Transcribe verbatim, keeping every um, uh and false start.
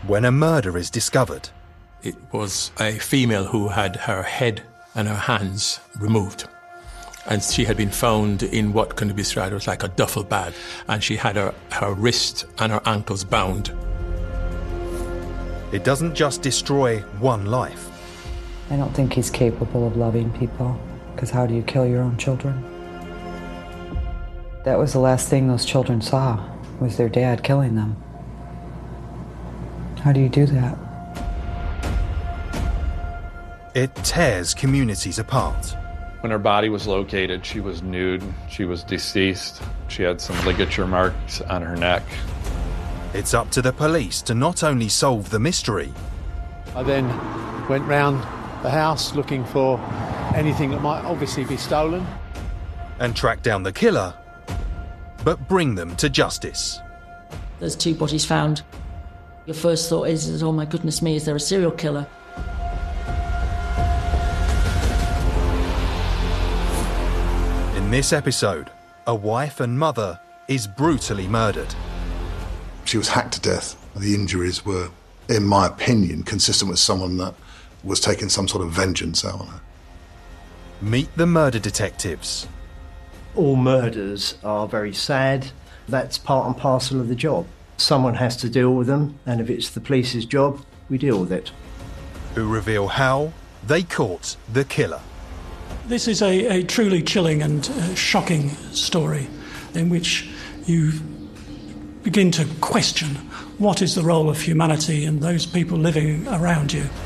when a murder is discovered. It was a female who had her head and her hands removed. And she had been found in what can be described as like a duffel bag. And she had her, her wrist and her ankles bound. It doesn't just destroy one life. I don't think he's capable of loving people, because how do you kill your own children? That was the last thing those children saw, was their dad killing them. How do you do that? It tears communities apart. When her body was located, she was nude, she was deceased, she had some ligature marks on her neck. It's up to the police to not only solve the mystery. I then went round the house looking for anything that might obviously be stolen. And track down the killer, but bring them to justice. There's two bodies found. Your first thought is, is, oh my goodness me, is there a serial killer? In this episode, a wife and mother is brutally murdered. She was hacked to death. The injuries were, in my opinion, consistent with someone that was taking some sort of vengeance out on her. Meet the murder detectives. All murders are very sad. That's part and parcel of the job. Someone has to deal with them, and if it's the police's job, we deal with it. Who reveal how they caught the killer. This is a, a truly chilling and uh, shocking story in which you begin to question what is the role of humanity and those people living around you.